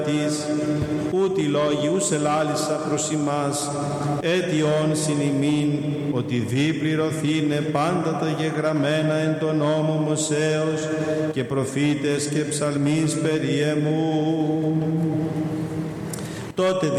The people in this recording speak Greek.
της, ούτι λόγοι ους ελάλησα προς ημάς, αίτιον συν ημίν, ότι δι πληρωθήνε πάντα τα γεγραμμένα εν τον νόμο Μωσέως και προφήτες και ψαλμείς περί εμού. Τότε